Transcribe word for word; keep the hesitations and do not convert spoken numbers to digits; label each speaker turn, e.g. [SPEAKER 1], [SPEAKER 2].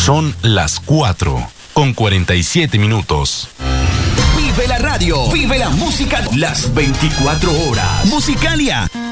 [SPEAKER 1] Son las cuatro con cuarenta y siete minutos.
[SPEAKER 2] Vive la radio, vive la música, las veinticuatro horas. Musicalia.